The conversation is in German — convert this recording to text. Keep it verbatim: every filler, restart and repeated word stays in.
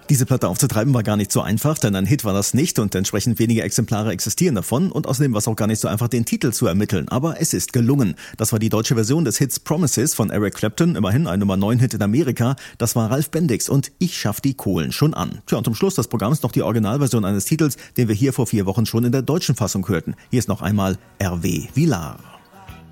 Diese Platte aufzutreiben war gar nicht so einfach, denn ein Hit war das nicht und entsprechend wenige Exemplare existieren davon und außerdem war es auch gar nicht so einfach, den Titel zu ermitteln. Aber es ist gelungen. Das war die deutsche Version des Hits Promises von Eric Clapton, immerhin ein Nummer neun Hit in Amerika. Das war Ralf Bendix und Ich schaff die Kohlen schon an. Tja, und zum Schluss des Programms noch die Originalversion eines Titels, den wir hier vor vier Wochen schon in der deutschen Fassung hörten. Hier ist noch einmal R W. Vilar.